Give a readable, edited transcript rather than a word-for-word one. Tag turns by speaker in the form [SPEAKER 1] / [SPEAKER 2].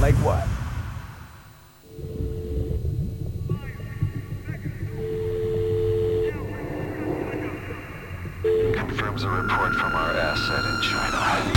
[SPEAKER 1] Like what?
[SPEAKER 2] Confirms a report from our asset in China.